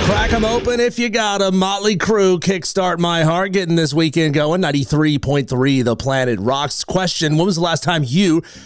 Crack 'em open if you got a Motley Crue, Kickstart My Heart, getting this weekend going. 93.3 The Planet Rocks. Question: when was the last time you